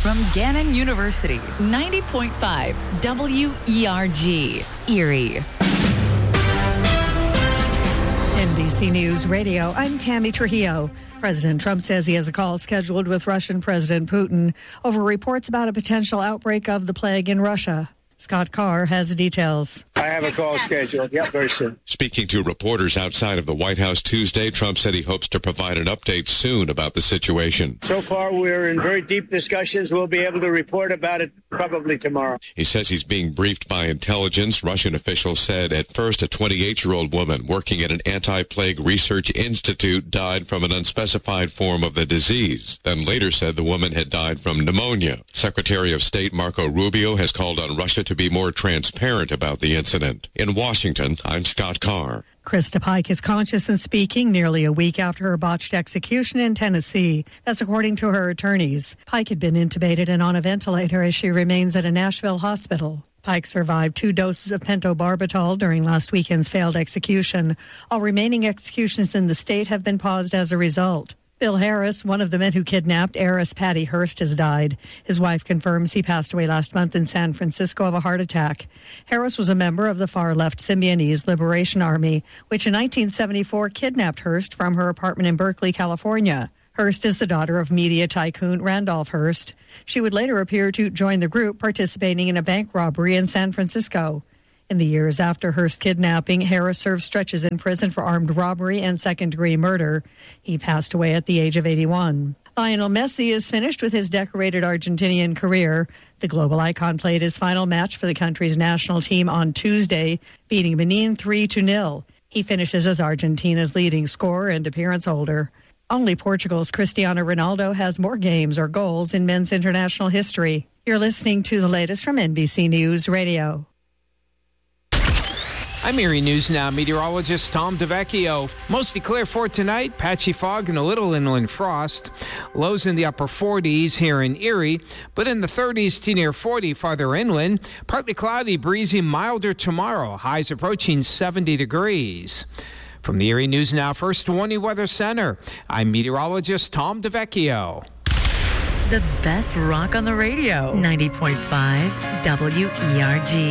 from Gannon University, 90.5 WERG, Erie. NBC News Radio, I'm Tammy Trujillo. President Trump says he has a call scheduled with Russian President Putin over reports about a potential outbreak of the plague in Russia. Scott Carr has details. I have a call scheduled. Yep, very soon. Speaking to reporters outside of the White House Tuesday, Trump said he hopes to provide an update soon about the situation. So far, we're in very deep discussions. We'll be able to report about it probably tomorrow. He says he's being briefed by intelligence. Russian officials said at first a 28-year-old woman working at an anti-plague research institute died from an unspecified form of the disease. Then later said the woman had died from pneumonia. Secretary of State Marco Rubio has called on Russia to be more transparent about the incident. In Washington, I'm Scott Carr. Krista Pike is conscious and speaking nearly a week after her botched execution in Tennessee. That's according to her attorneys. Pike had been intubated and on a ventilator as she remains at a Nashville hospital. Pike survived 2 doses of pentobarbital during last weekend's failed execution. All remaining executions in the state have been paused as a result. Bill Harris, one of the men who kidnapped heiress Patty Hearst, has died. His wife confirms he passed away last month in San Francisco of a heart attack. Harris was a member of the far-left Symbionese Liberation Army, which in 1974 kidnapped Hearst from her apartment in Berkeley, California. Hearst is the daughter of media tycoon Randolph Hearst. She would later appear to join the group participating in a bank robbery in San Francisco. In the years after Hearst's kidnapping, Harris served stretches in prison for armed robbery and second-degree murder. He passed away at the age of 81. Lionel Messi is finished with his decorated Argentinian career. The global icon played his final match for the country's national team on Tuesday, beating Benin 3-0. He finishes as Argentina's leading scorer and appearance holder. Only Portugal's Cristiano Ronaldo has more games or goals in men's international history. You're listening to the latest from NBC News Radio. I'm Erie News Now meteorologist Tom DeVecchio. Mostly clear for tonight, patchy fog and a little inland frost. Lows in the upper 40s here in Erie, but in the 30s to near 40 farther inland. Partly cloudy, breezy, milder tomorrow. Highs approaching 70 degrees. From the Erie News Now First Warning Weather Center, I'm meteorologist Tom DeVecchio. The best rock on the radio, 90.5 WERG.